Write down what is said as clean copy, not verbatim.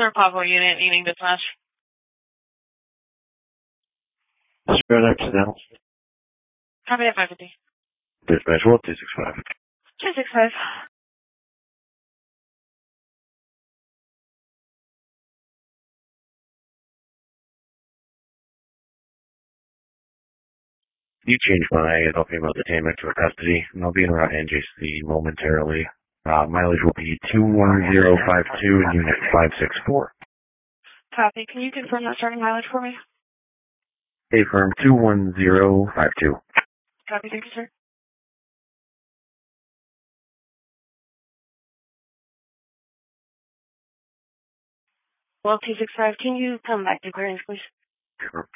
Whistler, Pavo Unit, needing dispatch. Spread accidental. Copy at 550. Dispatch, what, 265? 265. You changed my adult female detainment to a custody, and I'll be in route NJC momentarily. Mileage will be 21052 in unit 564. Copy. Can you confirm that starting mileage for me? A firm 21052. Copy. Thank you, sir. Well, 265, can you come back to clearance, please? Sure.